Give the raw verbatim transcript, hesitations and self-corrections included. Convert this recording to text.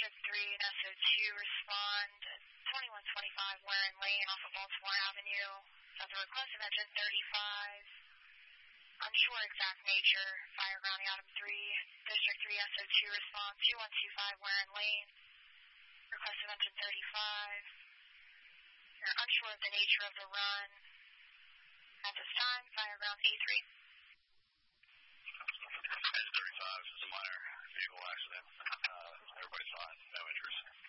District three and S O two respond. twenty-one twenty-five Warren Lane off of Baltimore Avenue. At the request of engine thirty-five. Unsure exact nature. Fire grounding Adam three. District three S O two respond. two one two five Warren Lane. Request of engine thirty-five. You're unsure of the nature of the run. At this time, fire ground A three. Engine thirty-five, this is a minor vehicle accident. Uh, everybody's fine, no injuries.